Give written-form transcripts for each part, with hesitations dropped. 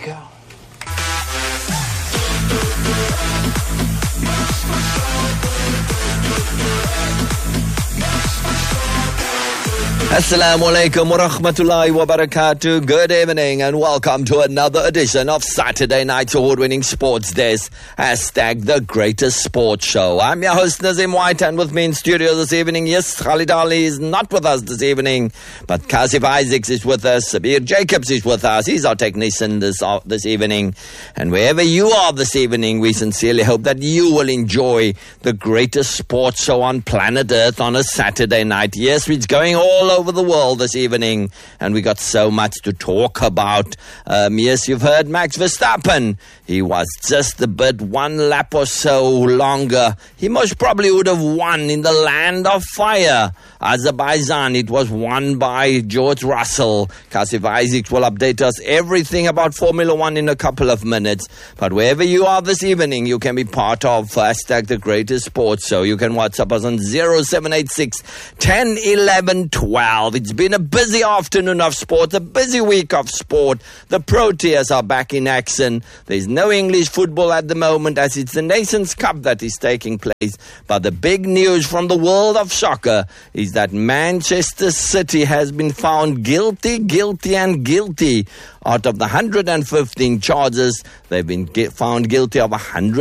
go. Assalamu alaikum wa rahmatullahi wa barakatuh. Good evening and welcome to another edition of Saturday Night's award-winning Sports Desk, hashtag the greatest sports show. I'm your host Nazim White, and with me in studio this evening, yes, Khalid Ali is not with us this evening, but Kasif Isaacs is with us, Sabir Jacobs is with us, he's our technician this evening, and wherever you are this evening, we sincerely hope that you will enjoy the greatest sports show on planet Earth on a Saturday night. Yes, it's going all over the world this evening, and we got so much to talk about. Yes, you've heard Max Verstappen. He was just a bit one lap or so longer. He most probably would have won in the land of fire. Azerbaijan, it was won by George Russell. Kasif Isaacs will update us everything about Formula One in a couple of minutes. But wherever you are this evening, you can be part of hashtag the greatest sports show. You can WhatsApp us on 0786 10 11 12. It's been a busy afternoon of sport, a busy week of sport. The Proteas are back in action. There's no English football at the moment as it's the Nations Cup that is taking place. But the big news from the world of soccer is that Manchester City has been found guilty. Out of the 115 charges, they've been found guilty of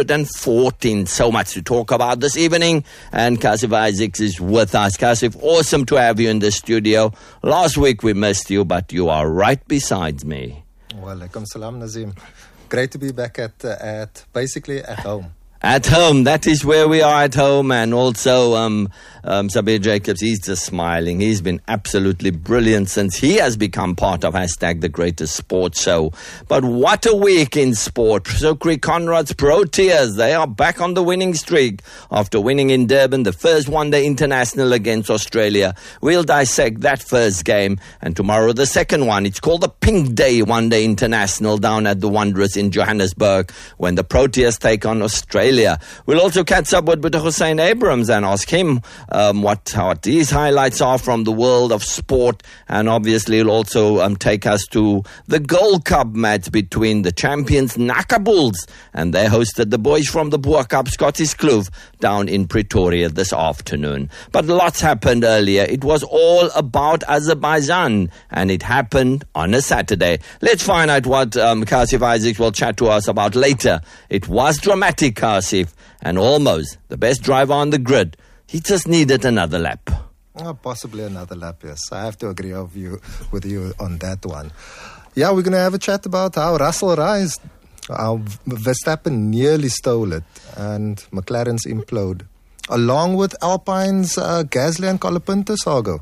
114. So much to talk about this evening. And Kasif Isaacs is with us. Kasif, awesome to have you in the studio. Last week we missed you, but you are right beside me. Wa alaikum salam, Nazim. Great to be back at basically at home. At home, that is where we are at home. And also Sabir Jacobs, he's just smiling. He's been absolutely brilliant since he has become part of hashtag the greatest sports show. But what a week in sport. Sukri Conrad's Proteas, they are back on the winning streak after winning in Durban, the first one-day international against Australia. We'll dissect that first game, and tomorrow the second one. It's called the Pink Day one-day international down at the Wanderers in Johannesburg when the Proteas take on Australia. We'll also catch up with Hussein Abrams and ask him what his highlights are from the world of sport, and obviously he'll also take us to the Gold Cup match between the champions Naka Bulls, and they hosted the boys from the Boer Cup, Scottish Kloof, down in Pretoria this afternoon. But lots happened earlier. It was all about Azerbaijan, and it happened on a Saturday. Let's find out what Kasif Isaacs will chat to us about later. It was dramatic, Kasif, and almost the best driver on the grid. He just needed another lap. Oh, possibly another lap, yes. I have to agree with you on that one. Yeah, we're going to have a chat about how Russell rised, how Verstappen nearly stole it, and McLaren's implode, along with Alpine's Gasly and Colapinto saga.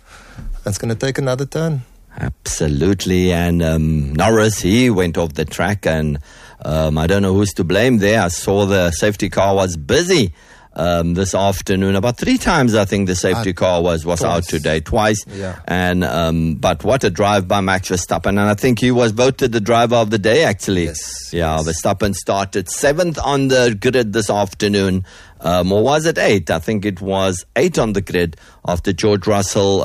It's going to take another turn. Absolutely, and Norris, he went off the track, and I don't know who's to blame there. I saw the safety car was busy this afternoon. About 3 times, I think, the safety car was out today, twice. Yeah. And but what a drive by Max Verstappen, and I think he was voted the driver of the day, actually. Yes. Yeah, yes. Verstappen started 7th on the grid this afternoon. Or was it 8? I think it was 8 on the grid after George Russell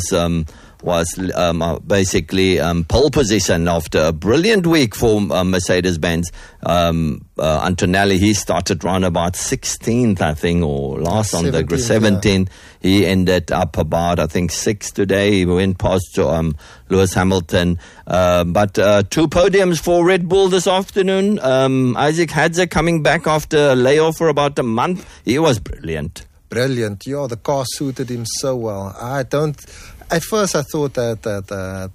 was basically pole position after a brilliant week for Mercedes-Benz. Antonelli, he started round about 16th, I think, or last on the grid, 17th. Yeah. He ended up about, I think, 6th today. He went past Lewis Hamilton. But 2 podiums for Red Bull this afternoon. Isaac Hadzer coming back after a layoff for about a month. He was brilliant. Brilliant. Yeah, the car suited him so well. At first, I thought that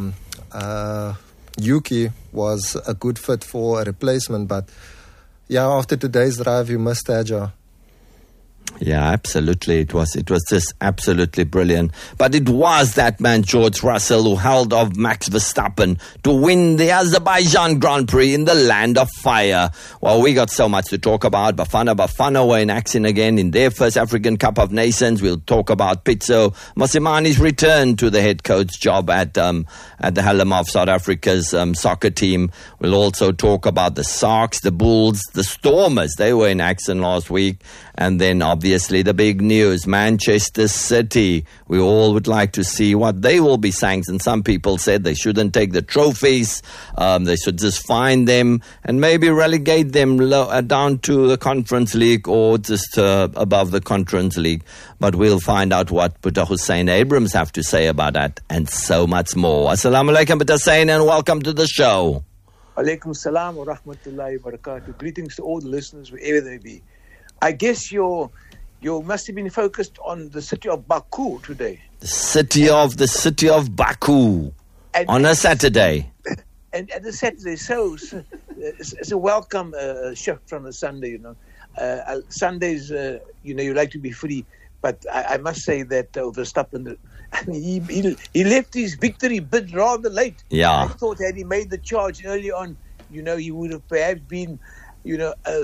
Yuki was a good fit for a replacement, but yeah, after today's drive, you must Adja. Yeah, absolutely. It was just absolutely brilliant. But it was that man, George Russell, who held off Max Verstappen to win the Azerbaijan Grand Prix in the land of fire. Well, we got so much to talk about. Bafana were in action again in their first African Cup of Nations. We'll talk about Pitso Mosimani's return to the head coach job at the helm of South Africa's soccer team. We'll also talk about the Sharks, the Bulls, the Stormers. They were in action last week. And then obviously the big news, Manchester City. We all would like to see what they will be sanctioned. Some people said they shouldn't take the trophies. They should just fine them and maybe relegate them down to the Conference League or just above the Conference League. But we'll find out what Buddha Hussein Abrams have to say about that and so much more. Assalamu alaikum, Buddha Hussein, and welcome to the show. Alaikum salam wa rahmatullahi wa barakatuh. Greetings to all the listeners, wherever they be. I guess you must have been focused on the city of Baku today. The city of Baku on a Saturday. And the Saturday, so it's a welcome shift from the Sunday. Sundays, you like to be free, but I must say that Verstappen, he left his victory bid rather late. Yeah, I thought had he made the charge early on, he would have perhaps been, he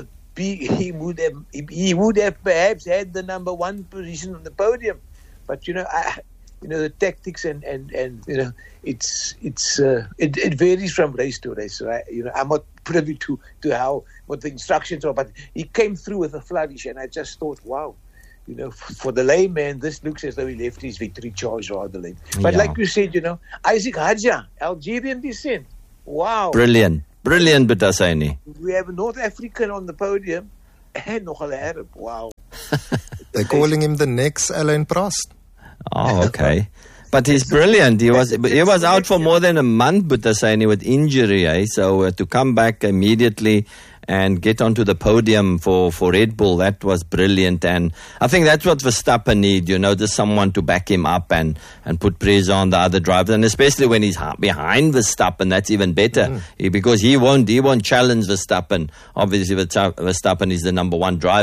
would have perhaps had the number one position on the podium. But the tactics and it varies from race to race. So I'm not privy to what the instructions are, but he came through with a flourish, and I just thought, wow. For the layman, this looks as though he left his victory charge rather late. But like you said, Isaac Hadja, Algerian descent. Wow. Brilliant, Butasaini. We have a North African on the podium and nogal Arab. Wow. They're calling him the next Alain Prost. Oh, okay. But he's brilliant. He was out for more than a month, Butasaini, with injury. So to come back immediately and get onto the podium for Red Bull, that was brilliant. And I think that's what Verstappen needs, just someone to back him up and put pressure on the other drivers. And especially when he's behind Verstappen, that's even better. Because he won't challenge Verstappen. Obviously, Verstappen is the number one driver.